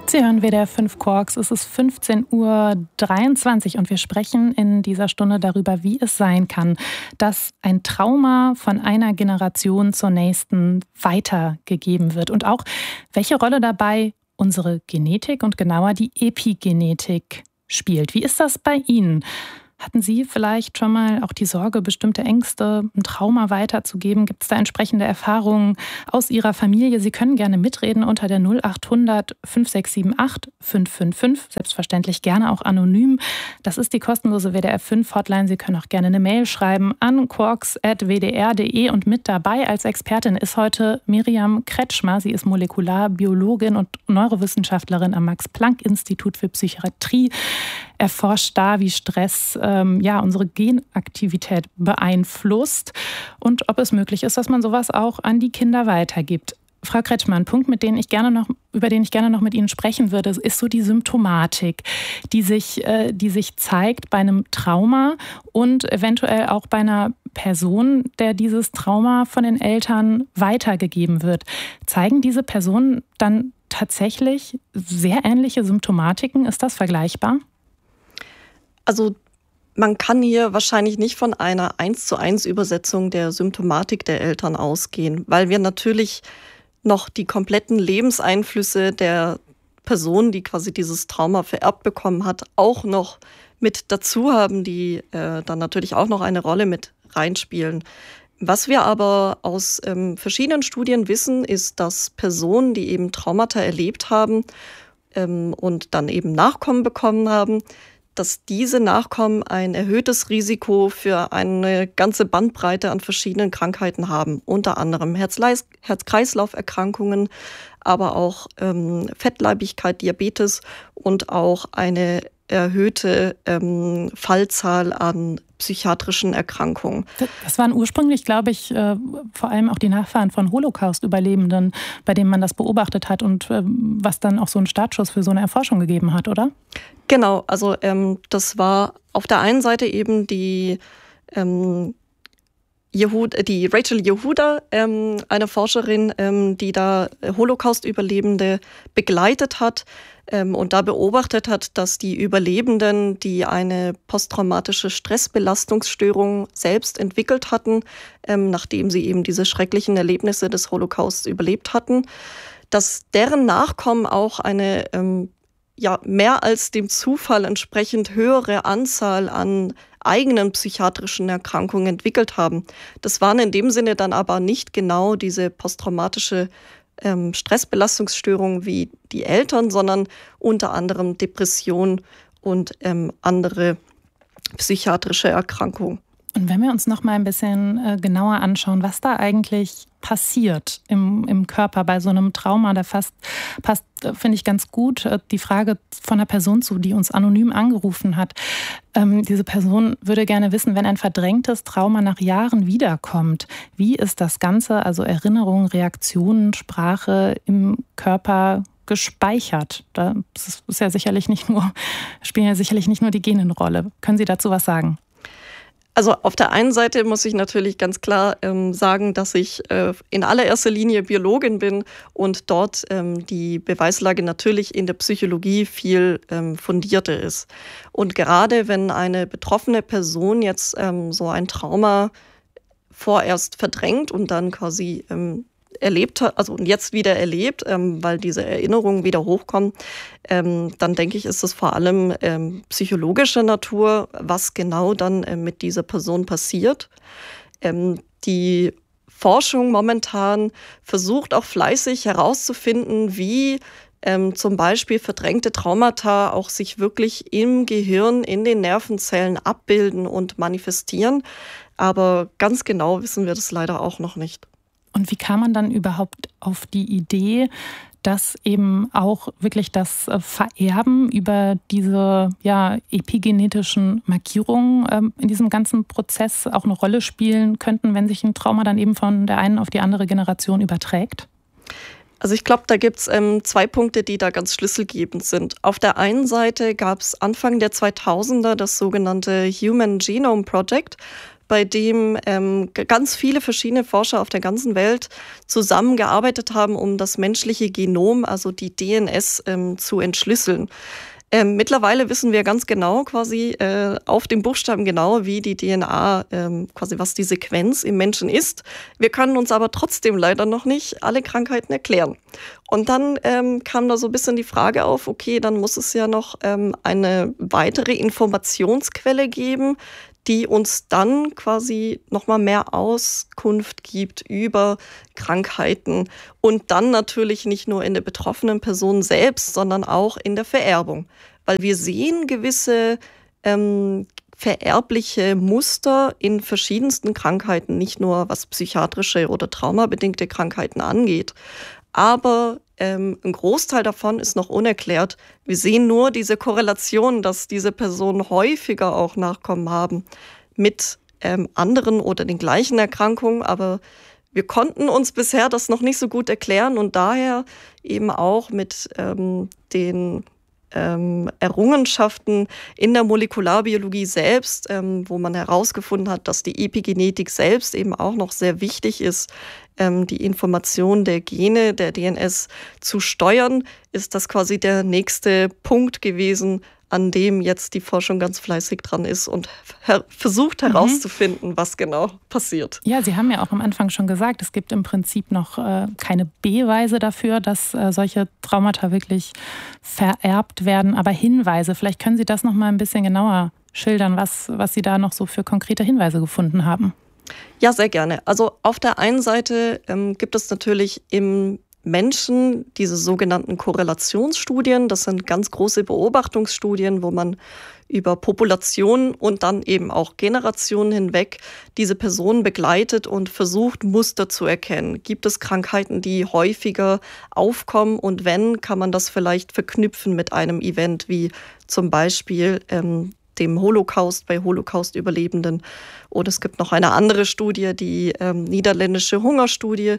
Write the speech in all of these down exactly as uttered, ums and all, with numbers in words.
Sie hören W D R fünf Quarks. Es ist fünfzehn Uhr dreiundzwanzig und wir sprechen in dieser Stunde darüber, wie es sein kann, dass ein Trauma von einer Generation zur nächsten weitergegeben wird und auch, welche Rolle dabei unsere Genetik und genauer die Epigenetik spielt. Wie ist das bei Ihnen? Hatten Sie vielleicht schon mal auch die Sorge, bestimmte Ängste, ein Trauma weiterzugeben? Gibt es da entsprechende Erfahrungen aus Ihrer Familie? Sie können gerne mitreden unter der null acht hundert fünf sechs sieben acht fünf fünf fünf. Selbstverständlich gerne auch anonym. Das ist die kostenlose W D R fünf Hotline. Sie können auch gerne eine Mail schreiben an quarks at w d r punkt d e. Und mit dabei als Expertin ist heute Miriam Kretschmer. Sie ist Molekularbiologin und Neurowissenschaftlerin am Max-Planck-Institut für Psychiatrie. Erforscht da, wie Stress ähm, ja, unsere Genaktivität beeinflusst und ob es möglich ist, dass man sowas auch an die Kinder weitergibt. Frau Kretschmer, ein Punkt, mit dem ich gerne noch, über den ich gerne noch mit Ihnen sprechen würde, ist so die Symptomatik, die sich, äh, die sich zeigt bei einem Trauma und eventuell auch bei einer Person, der dieses Trauma von den Eltern weitergegeben wird. Zeigen diese Personen dann tatsächlich sehr ähnliche Symptomatiken? Ist das vergleichbar? Also man kann hier wahrscheinlich nicht von einer eins zu eins Übersetzung der Symptomatik der Eltern ausgehen, weil wir natürlich noch die kompletten Lebenseinflüsse der Person, die quasi dieses Trauma vererbt bekommen hat, auch noch mit dazu haben, die äh, dann natürlich auch noch eine Rolle mit reinspielen. Was wir aber aus ähm, verschiedenen Studien wissen, ist, dass Personen, die eben Traumata erlebt haben ähm, und dann eben Nachkommen bekommen haben, dass diese Nachkommen ein erhöhtes Risiko für eine ganze Bandbreite an verschiedenen Krankheiten haben. Unter anderem Herz-Leis- Herz-Kreislauf-Erkrankungen, aber auch ähm, Fettleibigkeit, Diabetes und auch eine erhöhte ähm, Fallzahl an psychiatrischen Erkrankungen. Das waren ursprünglich, glaube ich, äh, vor allem auch die Nachfahren von Holocaust-Überlebenden, bei denen man das beobachtet hat und äh, was dann auch so einen Startschuss für so eine Erforschung gegeben hat, oder? Genau, also ähm, das war auf der einen Seite eben die ähm, Yehud, die Rachel Yehuda, ähm, eine Forscherin, ähm, die da Holocaust-Überlebende begleitet hat ähm, und da beobachtet hat, dass die Überlebenden, die eine posttraumatische Stressbelastungsstörung selbst entwickelt hatten, ähm, nachdem sie eben diese schrecklichen Erlebnisse des Holocausts überlebt hatten, dass deren Nachkommen auch eine ähm, ja mehr als dem Zufall entsprechend höhere Anzahl an eigenen psychiatrischen Erkrankungen entwickelt haben. Das waren in dem Sinne dann aber nicht genau diese posttraumatische ähm, Stressbelastungsstörung wie die Eltern, sondern unter anderem Depression und ähm, andere psychiatrische Erkrankungen. Und wenn wir uns noch mal ein bisschen äh, genauer anschauen, was da eigentlich passiert im, im Körper bei so einem Trauma, da fast, passt, äh, finde ich, ganz gut äh, die Frage von einer Person zu, die uns anonym angerufen hat. Ähm, diese Person würde gerne wissen, wenn ein verdrängtes Trauma nach Jahren wiederkommt, wie ist das Ganze, also Erinnerungen, Reaktionen, Sprache im Körper gespeichert? Da ist ja sicherlich nicht nur, spielen ja sicherlich nicht nur die Gene eine Rolle. Können Sie dazu was sagen? Also auf der einen Seite muss ich natürlich ganz klar ähm, sagen, dass ich äh, in allererster Linie Biologin bin und dort ähm, die Beweislage natürlich in der Psychologie viel ähm, fundierter ist. Und gerade wenn eine betroffene Person jetzt ähm, so ein Trauma vorerst verdrängt und dann quasi ähm, erlebt hat, also jetzt wieder erlebt, ähm, weil diese Erinnerungen wieder hochkommen, ähm, dann denke ich, ist es vor allem ähm, psychologischer Natur, was genau dann äh, mit dieser Person passiert. Ähm, die Forschung momentan versucht auch fleißig herauszufinden, wie ähm, zum Beispiel verdrängte Traumata auch sich wirklich im Gehirn, in den Nervenzellen abbilden und manifestieren. Aber ganz genau wissen wir das leider auch noch nicht. Und wie kam man dann überhaupt auf die Idee, dass eben auch wirklich das Vererben über diese ja, epigenetischen Markierungen ähm, in diesem ganzen Prozess auch eine Rolle spielen könnten, wenn sich ein Trauma dann eben von der einen auf die andere Generation überträgt? Also ich glaube, da gibt es ähm, zwei Punkte, die da ganz schlüsselgebend sind. Auf der einen Seite gab es Anfang der zweitausender das sogenannte Human Genome Project. bei dem ähm, ganz viele verschiedene Forscher auf der ganzen Welt zusammengearbeitet haben, um das menschliche Genom, also die D N S, ähm, zu entschlüsseln. Ähm, mittlerweile wissen wir ganz genau, quasi äh, auf dem Buchstaben genau, wie die D N A, ähm, quasi was die Sequenz im Menschen ist. Wir können uns aber trotzdem leider noch nicht alle Krankheiten erklären. Und dann ähm, kam da so ein bisschen die Frage auf, okay, dann muss es ja noch ähm, eine weitere Informationsquelle geben, die uns dann quasi nochmal mehr Auskunft gibt über Krankheiten und dann natürlich nicht nur in der betroffenen Person selbst, sondern auch in der Vererbung. Weil wir sehen gewisse ähm, vererbliche Muster in verschiedensten Krankheiten, nicht nur was psychiatrische oder traumabedingte Krankheiten angeht. Aber ähm, ein Großteil davon ist noch unerklärt. Wir sehen nur diese Korrelation, dass diese Personen häufiger auch Nachkommen haben mit ähm, anderen oder den gleichen Erkrankungen. Aber wir konnten uns bisher das noch nicht so gut erklären und daher eben auch mit ähm, den ähm, Errungenschaften in der Molekularbiologie selbst, ähm, wo man herausgefunden hat, dass die Epigenetik selbst eben auch noch sehr wichtig ist, ähm, die Information der Gene, der D N S zu steuern, ist das quasi der nächste Punkt gewesen, an dem jetzt die Forschung ganz fleißig dran ist und her- versucht herauszufinden, mhm. was genau passiert. Ja, Sie haben ja auch am Anfang schon gesagt, es gibt im Prinzip noch äh, keine Beweise dafür, dass äh, solche Traumata wirklich vererbt werden, aber Hinweise. Vielleicht können Sie das noch mal ein bisschen genauer schildern, was, was Sie da noch so für konkrete Hinweise gefunden haben. Ja, sehr gerne. Also auf der einen Seite ähm, gibt es natürlich im Menschen diese sogenannten Korrelationsstudien. Das sind ganz große Beobachtungsstudien, wo man über Populationen und dann eben auch Generationen hinweg diese Personen begleitet und versucht, Muster zu erkennen. Gibt es Krankheiten, die häufiger aufkommen? Und wenn, kann man das vielleicht verknüpfen mit einem Event wie zum Beispiel ähm, dem Holocaust bei Holocaust-Überlebenden. Oder es gibt noch eine andere Studie, die ähm, niederländische Hungerstudie,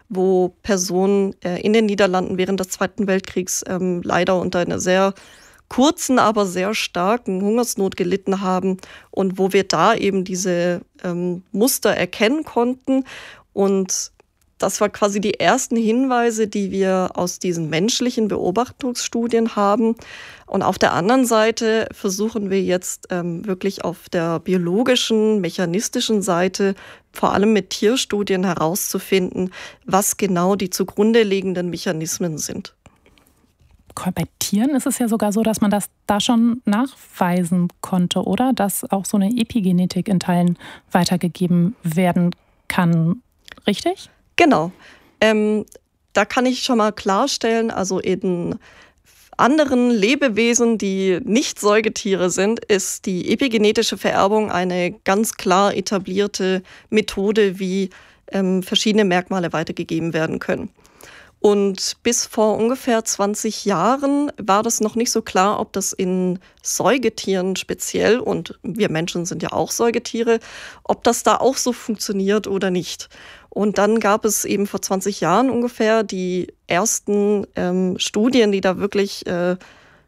wo Personen äh, in den Niederlanden während des Zweiten Weltkriegs ähm, leider unter einer sehr kurzen, aber sehr starken Hungersnot gelitten haben und wo wir da eben diese ähm, Muster erkennen konnten. Und das war quasi die ersten Hinweise, die wir aus diesen menschlichen Beobachtungsstudien haben. Und auf der anderen Seite versuchen wir jetzt ähm, wirklich auf der biologischen, mechanistischen Seite, vor allem mit Tierstudien herauszufinden, was genau die zugrunde liegenden Mechanismen sind. Bei Tieren ist es ja sogar so, dass man das da schon nachweisen konnte, oder? Dass auch so eine Epigenetik in Teilen weitergegeben werden kann. Richtig? Genau. Ähm, da kann ich schon mal klarstellen, also in anderen Lebewesen, die nicht Säugetiere sind, ist die epigenetische Vererbung eine ganz klar etablierte Methode, wie ähm, verschiedene Merkmale weitergegeben werden können. Und bis vor ungefähr zwanzig Jahren war das noch nicht so klar, ob das in Säugetieren speziell, und wir Menschen sind ja auch Säugetiere, ob das da auch so funktioniert oder nicht. Und dann gab es eben vor zwanzig Jahren ungefähr die ersten ähm, Studien, die da wirklich äh,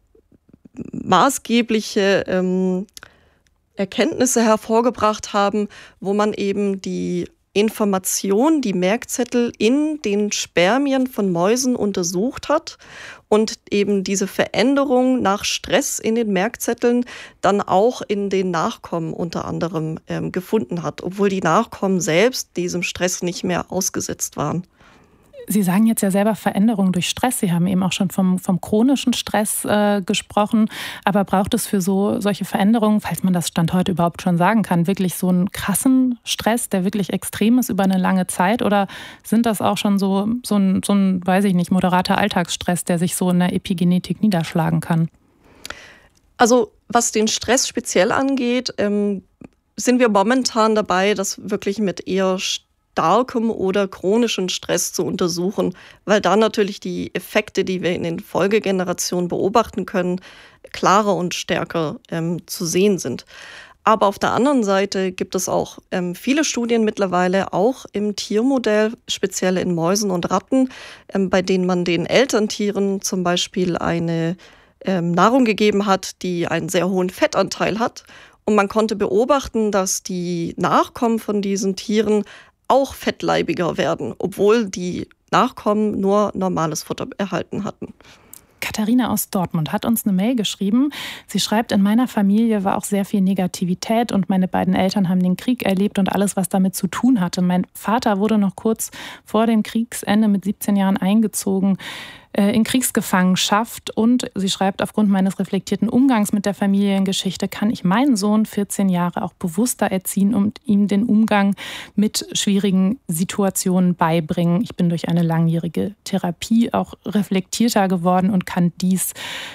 maßgebliche ähm, Erkenntnisse hervorgebracht haben, wo man eben die Information, die Merkzettel in den Spermien von Mäusen untersucht hat und eben diese Veränderung nach Stress in den Merkzetteln dann auch in den Nachkommen unter anderem ähm, gefunden hat, obwohl die Nachkommen selbst diesem Stress nicht mehr ausgesetzt waren. Sie sagen jetzt ja selber Veränderung durch Stress. Sie haben eben auch schon vom, vom chronischen Stress äh, gesprochen. Aber braucht es für so solche Veränderungen, falls man das Stand heute überhaupt schon sagen kann, wirklich so einen krassen Stress, der wirklich extrem ist über eine lange Zeit? Oder sind das auch schon so, so, ein, so ein, weiß ich nicht, moderater Alltagsstress, der sich so in der Epigenetik niederschlagen kann? Also was den Stress speziell angeht, ähm, sind wir momentan dabei, das wirklich mit eher starkem oder chronischen Stress zu untersuchen, weil da natürlich die Effekte, die wir in den Folgegenerationen beobachten können, klarer und stärker ähm, zu sehen sind. Aber auf der anderen Seite gibt es auch ähm, viele Studien mittlerweile, auch im Tiermodell, speziell in Mäusen und Ratten, ähm, bei denen man den Elterntieren zum Beispiel eine ähm, Nahrung gegeben hat, die einen sehr hohen Fettanteil hat. Und man konnte beobachten, dass die Nachkommen von diesen Tieren auch fettleibiger werden, obwohl die Nachkommen nur normales Futter erhalten hatten. Katharina aus Dortmund hat uns eine Mail geschrieben. Sie schreibt, in meiner Familie war auch sehr viel Negativität und meine beiden Eltern haben den Krieg erlebt und alles, was damit zu tun hatte. Mein Vater wurde noch kurz vor dem Kriegsende mit siebzehn Jahren eingezogen in Kriegsgefangenschaft und sie schreibt, aufgrund meines reflektierten Umgangs mit der Familiengeschichte kann ich meinen Sohn vierzehn Jahre auch bewusster erziehen und ihm den Umgang mit schwierigen Situationen beibringen. Ich bin durch eine langjährige Therapie auch reflektierter geworden und kann dies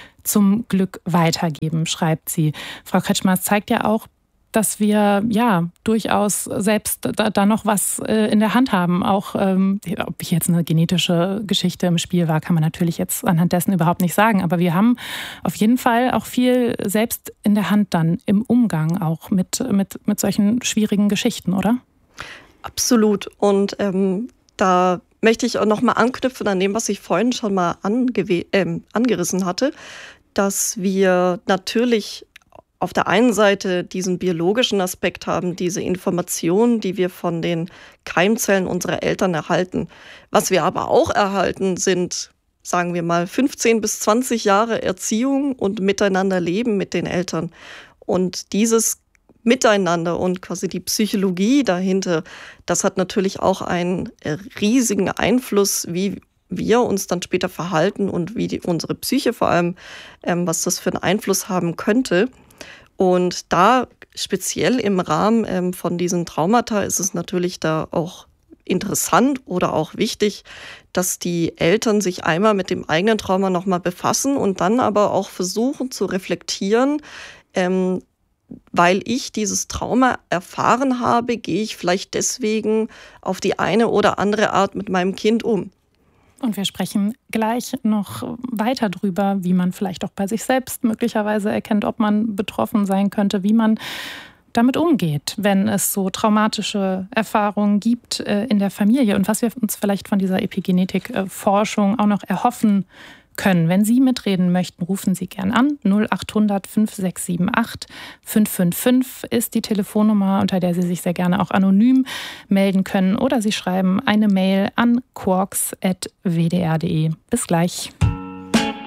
zum Glück weitergeben, schreibt sie. Frau Kretschmer, es zeigt ja auch, dass wir ja durchaus selbst da, da noch was äh, in der Hand haben. Auch ähm, ob jetzt eine genetische Geschichte im Spiel war, kann man natürlich jetzt anhand dessen überhaupt nicht sagen. Aber wir haben auf jeden Fall auch viel selbst in der Hand dann im Umgang auch mit, mit, mit solchen schwierigen Geschichten, oder? Absolut. Und ähm, da möchte ich auch noch mal anknüpfen an dem, was ich vorhin schon mal angew- äh, angerissen hatte, dass wir natürlich auf der einen Seite diesen biologischen Aspekt haben, diese Informationen, die wir von den Keimzellen unserer Eltern erhalten. Was wir aber auch erhalten, sind, sagen wir mal, fünfzehn bis zwanzig Jahre Erziehung und miteinander leben mit den Eltern. Und dieses Miteinander und quasi die Psychologie dahinter, das hat natürlich auch einen riesigen Einfluss, wie wir uns dann später verhalten und wie die, unsere Psyche vor allem, ähm, was das für einen Einfluss haben könnte. Und da speziell im Rahmen ähm, von diesen Traumata ist es natürlich da auch interessant oder auch wichtig, dass die Eltern sich einmal mit dem eigenen Trauma nochmal befassen und dann aber auch versuchen zu reflektieren, ähm, weil ich dieses Trauma erfahren habe, gehe ich vielleicht deswegen auf die eine oder andere Art mit meinem Kind um. Und wir sprechen gleich noch weiter drüber, wie man vielleicht auch bei sich selbst möglicherweise erkennt, ob man betroffen sein könnte, wie man damit umgeht, wenn es so traumatische Erfahrungen gibt in der Familie und was wir uns vielleicht von dieser Epigenetik-Forschung auch noch erhoffen können. Wenn Sie mitreden möchten, rufen Sie gern an. null acht hundert fünf sechs sieben acht fünf fünf fünf ist die Telefonnummer, unter der Sie sich sehr gerne auch anonym melden können. Oder Sie schreiben eine Mail an quarks at w d r punkt d e. Bis gleich.